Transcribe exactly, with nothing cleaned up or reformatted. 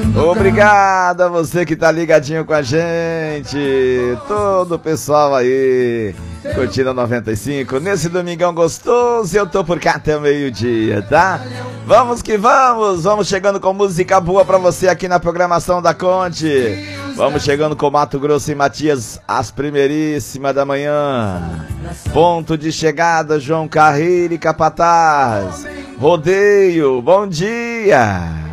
Obrigado a você que tá ligadinho com a gente, todo o pessoal aí, curtindo noventa e cinco, nesse domingão gostoso, eu tô por cá até o meio-dia, tá? Vamos que vamos, vamos chegando com música boa pra você aqui na programação da Conte. Vamos chegando com Mato Grosso e Matias, as primeiríssimas da manhã. Ponto de chegada, João Carreiro e Capataz. Rodeio, bom dia!